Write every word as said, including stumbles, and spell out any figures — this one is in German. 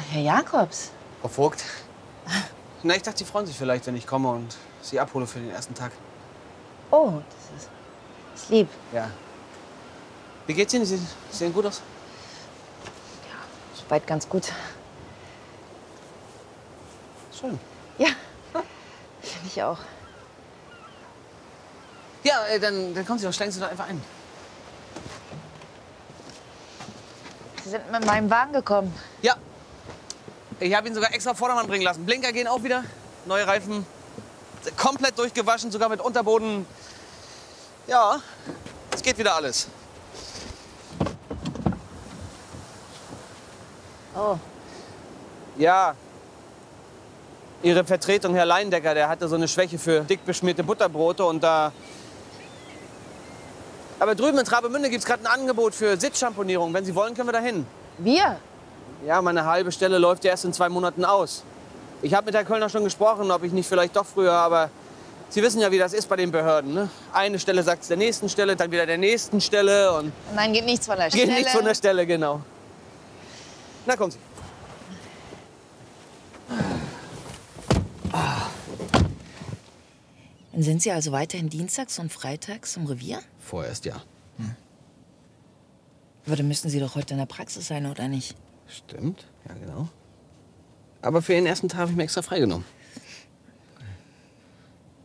Herr Jakobs. Frau Vogt. Na, ich dachte, Sie freuen sich vielleicht, wenn ich komme und Sie abhole für den ersten Tag. Oh, das ist, das ist lieb. Ja. Wie geht's Ihnen? Sie sehen gut aus. Ja, soweit ganz gut. Schön. Ja, finde ich auch. Ja, äh, dann, dann kommen Sie doch, steigen Sie doch einfach ein. Sie sind mit meinem Wagen gekommen. Ja. Ich habe ihn sogar extra auf Vordermann bringen lassen. Blinker gehen auch wieder. Neue Reifen. Komplett durchgewaschen, sogar mit Unterboden. Ja, es geht wieder alles. Oh. Ja. Ihre Vertretung, Herr Leindecker, der hatte so eine Schwäche für dick beschmierte Butterbrote und da... Aber drüben in Travemünde gibt es gerade ein Angebot für Sitzschamponierung. Wenn Sie wollen, können wir da hin. Wir? Ja, meine halbe Stelle läuft ja erst in zwei Monaten aus. Ich habe mit Herrn Kölner schon gesprochen, ob ich nicht vielleicht doch früher, aber Sie wissen ja, wie das ist bei den Behörden. Ne? Eine Stelle sagt es der nächsten Stelle, dann wieder der nächsten Stelle und... Nein, geht nichts von der Stelle. Geht nichts von der Stelle, genau. Na, kommen Sie. Dann sind Sie also weiterhin dienstags und freitags im Revier? Vorerst ja. Hm. Aber dann müssen Sie doch heute in der Praxis sein, oder nicht? Stimmt, ja genau. Aber für den ersten Tag habe ich mir extra freigenommen.